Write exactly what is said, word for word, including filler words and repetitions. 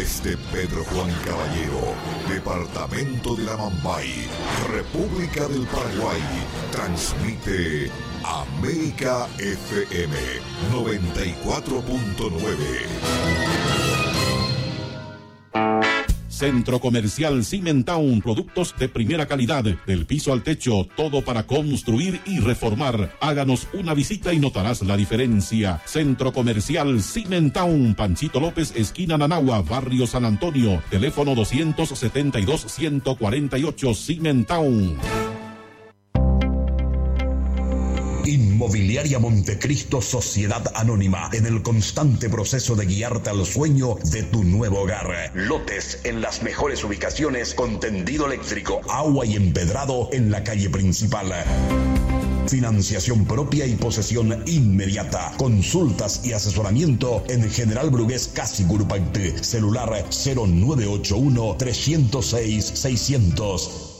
Desde Pedro Juan Caballero, departamento de la Mambay, República del Paraguay, transmite América F M noventa y cuatro punto nueve. Centro Comercial Cimentown, productos de primera calidad, del piso al techo, todo para construir y reformar. Háganos una visita y notarás la diferencia. Centro Comercial Cimentown, Panchito López, esquina Nanagua, barrio San Antonio, teléfono doscientos setenta y dos, ciento cuarenta y ocho, Cimentown. Inmobiliaria Montecristo Sociedad Anónima, en el constante proceso de guiarte al sueño de tu nuevo hogar. Lotes en las mejores ubicaciones con tendido eléctrico, agua y empedrado en la calle principal. Financiación propia y posesión inmediata. Consultas y asesoramiento en General Brugués Casi Curupacte. Celular cero nueve ocho uno, tres cero seis, seiscientos.